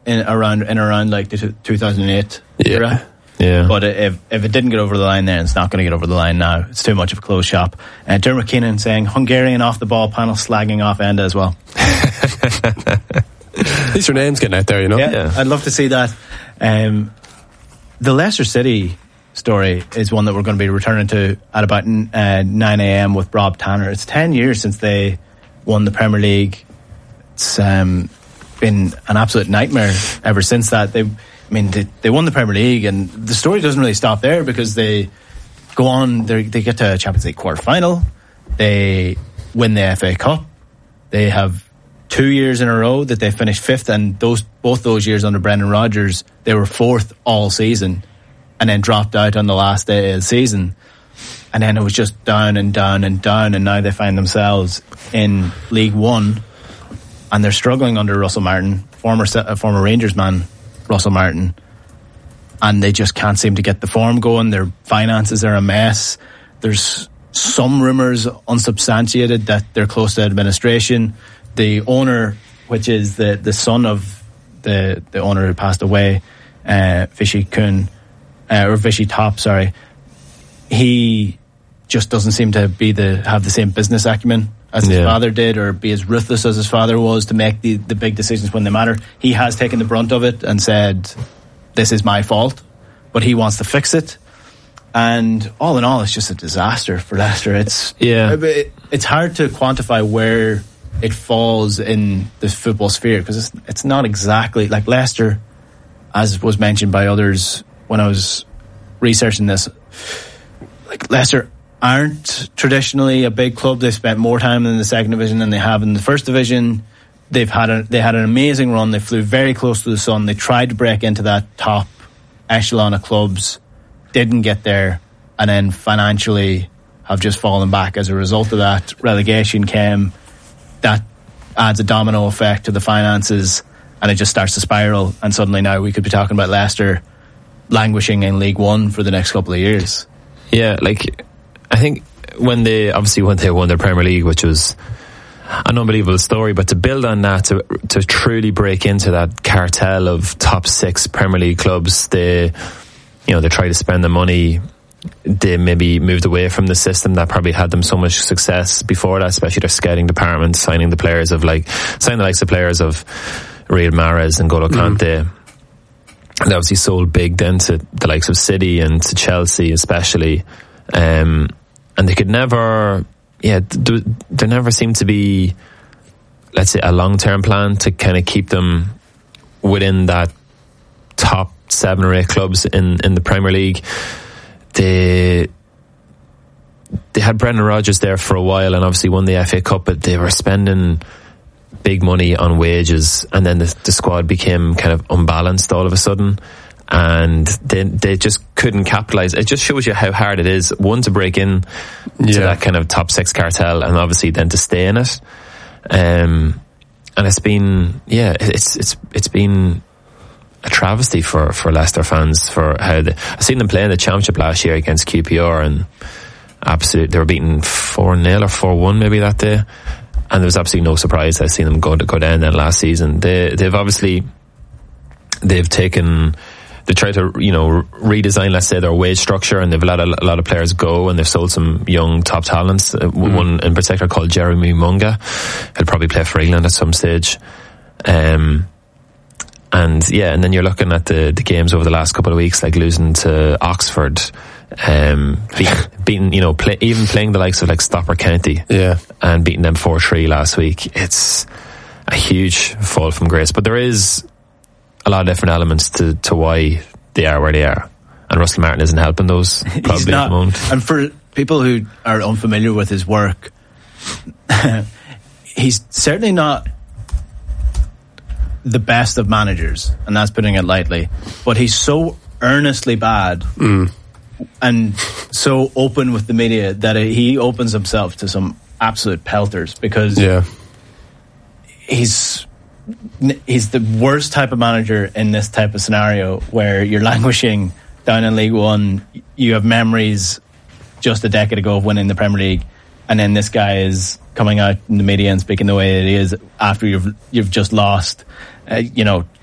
in around like the 2008 era. Yeah. But if it didn't get over the line then, it's not going to get over the line now. It's too much of a closed shop. Dermot Keenan saying Hungarian off the ball panel slagging off Enda as well. At least your name's getting out there, you know. Yeah. I'd love to see that. The Leicester City story is one that we're going to be returning to at about 9 a.m. with Rob Tanner. It's 10 years since they won the Premier League. It's been an absolute nightmare ever since that. They won the Premier League, and the story doesn't really stop there because they go on, they get to a Champions League quarter-final, they win the FA Cup, they have 2 years in a row that they finished fifth, and both those years under Brendan Rodgers, they were fourth all season, and then dropped out on the last day of the season. And then it was just down and down and down, and now they find themselves in League One, and they're struggling under Russell Martin, former Rangers man, Russell Martin, and they just can't seem to get the form going. Their finances are a mess. There's some rumours, unsubstantiated, that they're close to administration. The owner, which is the son of the owner who passed away, Vishy Top, he just doesn't seem to have the same business acumen as his father did, or be as ruthless as his father was to make the big decisions when they matter. He has taken the brunt of it and said, this is my fault, but he wants to fix it. And all in all, it's just a disaster for Leicester. It's hard to quantify where it falls in the football sphere, because it's not exactly like Leicester, as was mentioned by others when I was researching this. Like, Leicester aren't traditionally a big club. They've spent more time in the second division than they have in the first division. They had an amazing run. They flew very close to the sun. They tried to break into that top echelon of clubs, didn't get there, and then financially have just fallen back as a result of that. Relegation came. That adds a domino effect to the finances, and it just starts to spiral, and suddenly now we could be talking about Leicester languishing in League One for the next couple of years. Yeah, like, I think when they won their Premier League, which was an unbelievable story, but to build on that, to truly break into that cartel of top 6 Premier League clubs, they tried to spend the money. They maybe moved away from the system that probably had them so much success before that, especially their scouting department, signing the likes of players of Riyad Mahrez and N'Golo Kante. And obviously sold big then to the likes of City and to Chelsea especially. And they could never, there never seemed to be, let's say, a long-term plan to kind of keep them within that top 7 or 8 clubs in the Premier League. They had Brendan Rodgers there for a while and obviously won the FA Cup, but they were spending big money on wages, and then the squad became kind of unbalanced all of a sudden, and they just couldn't capitalise. It just shows you how hard it is, one, to break in to that kind of top 6 cartel, and obviously then to stay in it. And it's been it's been a travesty for Leicester fans, for how I've seen them play in the Championship last year against QPR, and they were beaten 4-0 or 4-1 maybe that day. And there was absolutely no surprise I've seen them go down then last season. They've tried to, redesign, let's say, their wage structure, and they've let a lot of players go, and they've sold some young top talents. One in particular called Jeremy Munga. He'll probably play for England at some stage. And then you're looking at the games over the last couple of weeks, like losing to Oxford, beating, even playing the likes of like Stopper County, and beating them 4-3 last week. It's a huge fall from grace, but there is a lot of different elements to why they are where they are, and Russell Martin isn't helping those probably at the moment. And for people who are unfamiliar with his work, he's certainly not the best of managers, and that's putting it lightly, but he's so earnestly bad and so open with the media that he opens himself to some absolute pelters, because he's the worst type of manager in this type of scenario where you're languishing down in League One. You have memories just a decade ago of winning the Premier League, and then this guy is coming out in the media and speaking the way it is after you've just lost